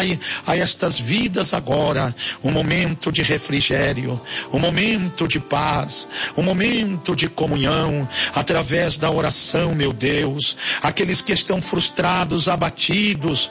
Pai, a estas vidas agora, um momento de refrigério, um momento de paz, um momento de comunhão, através da oração, meu Deus. Aqueles que estão frustrados, abatidos,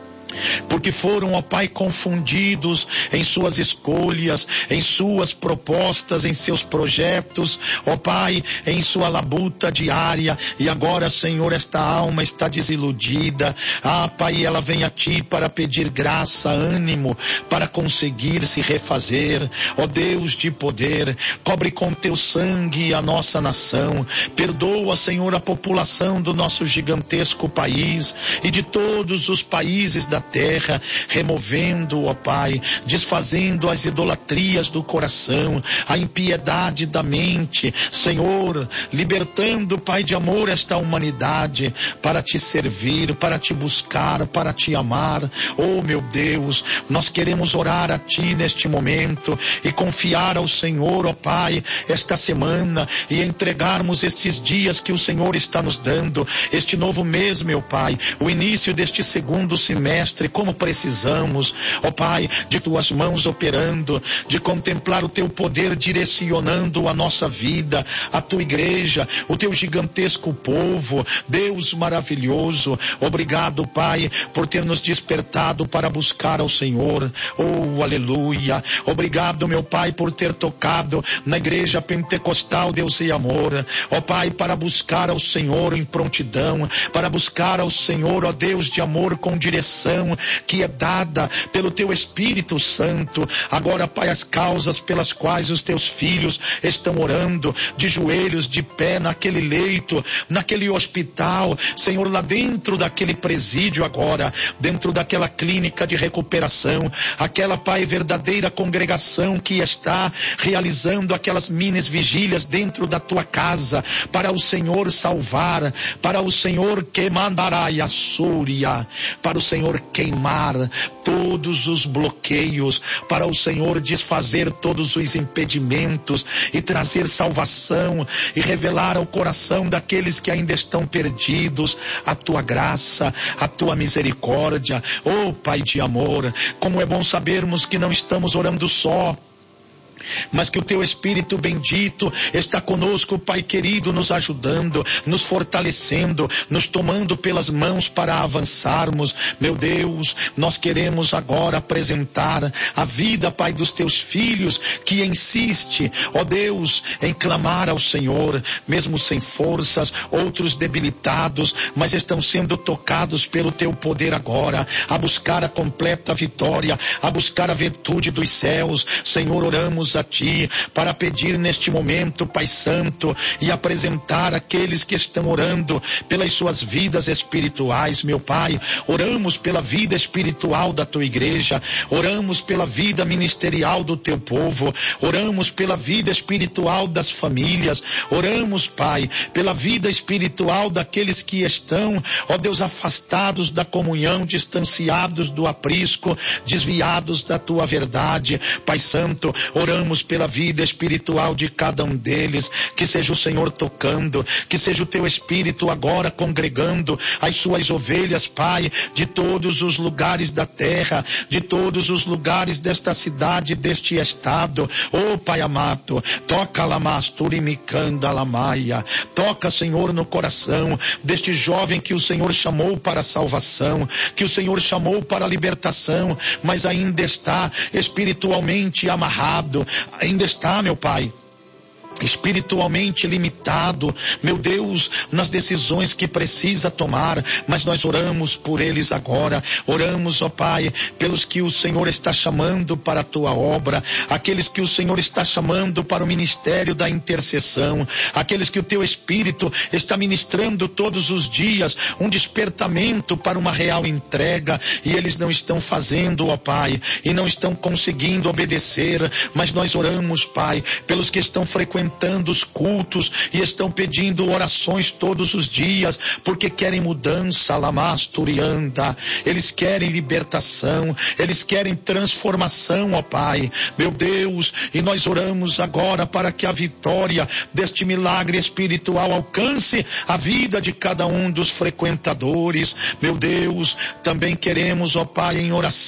porque foram, ó Pai, confundidos em suas escolhas, em suas propostas, em seus projetos, ó Pai, em sua labuta diária, e agora, Senhor, esta alma está desiludida. Pai, ela vem a Ti para pedir graça, ânimo, para conseguir se refazer. Ó Deus de poder, cobre com Teu sangue a nossa nação, perdoa, Senhor, a população do nosso gigantesco país e de todos os países da terra, removendo, ó Pai, desfazendo as idolatrias do coração, a impiedade da mente, Senhor, libertando, Pai de amor, esta humanidade para Te servir, para Te buscar, para Te amar. Oh meu Deus, nós queremos orar a Ti neste momento e confiar ao Senhor, ó Pai, esta semana, e entregarmos estes dias que o Senhor está nos dando, este novo mês, meu Pai, o início deste segundo semestre. Como precisamos, ó Pai, de Tuas mãos operando, de contemplar o Teu poder direcionando a nossa vida, a Tua igreja, o Teu gigantesco povo. Deus maravilhoso, obrigado, Pai, por ter nos despertado para buscar ao Senhor. Oh, aleluia. Obrigado, meu Pai, por ter tocado na igreja pentecostal Deus e Amor, ó Pai, para buscar ao Senhor em prontidão, para buscar ao Senhor, ó Deus de amor, com direção que é dada pelo Teu Espírito Santo. Agora, Pai, as causas pelas quais os Teus filhos estão orando, de joelhos, de pé, naquele leito, naquele hospital, Senhor, lá dentro daquele presídio agora, dentro daquela clínica de recuperação, aquela, Pai, verdadeira congregação que está realizando aquelas minis vigílias dentro da Tua casa, para o Senhor salvar, para o Senhor que mandará a súria, para o Senhor queimar todos os bloqueios, para o Senhor desfazer todos os impedimentos e trazer salvação e revelar ao coração daqueles que ainda estão perdidos a Tua graça, a Tua misericórdia. Oh Pai de amor, como é bom sabermos que não estamos orando só, mas que o Teu Espírito bendito está conosco, Pai querido, nos ajudando, nos fortalecendo, nos tomando pelas mãos para avançarmos. Meu Deus, nós queremos agora apresentar a vida, Pai, dos Teus filhos, que insiste, ó Deus, em clamar ao Senhor, mesmo sem forças, outros debilitados, mas estão sendo tocados pelo Teu poder agora, a buscar a completa vitória, a buscar a virtude dos céus. Senhor, oramos a Ti para pedir neste momento, Pai Santo, e apresentar aqueles que estão orando pelas suas vidas espirituais, meu Pai. Oramos pela vida espiritual da Tua igreja, oramos pela vida ministerial do Teu povo, oramos pela vida espiritual das famílias, oramos, Pai, pela vida espiritual daqueles que estão, ó Deus, afastados da comunhão, distanciados do aprisco, desviados da Tua verdade. Pai Santo, oramos pela vida espiritual de cada um deles, que seja o Senhor tocando, que seja o Teu Espírito agora congregando as Suas ovelhas, Pai, de todos os lugares da terra, de todos os lugares desta cidade, deste estado. Oh Pai amado, toca lamasturimicanda lamaia, toca, Senhor, no coração deste jovem que o Senhor chamou para a salvação, que o Senhor chamou para a libertação, mas ainda está espiritualmente amarrado, ainda está, meu Pai, espiritualmente limitado, meu Deus, nas decisões que precisa tomar, mas nós oramos por eles agora. Oramos, ó Pai, pelos que o Senhor está chamando para a Tua obra, aqueles que o Senhor está chamando para o ministério da intercessão, aqueles que o Teu Espírito está ministrando todos os dias um despertamento para uma real entrega, e eles não estão fazendo, ó Pai, e não estão conseguindo obedecer. Mas nós oramos, Pai, pelos que estão frequentando os cultos e estão pedindo orações todos os dias, porque querem mudança, lamasturianda, eles querem libertação, eles querem transformação, ó Pai, meu Deus, e nós oramos agora para que a vitória deste milagre espiritual alcance a vida de cada um dos frequentadores. Meu Deus, também queremos, ó Pai, em oração,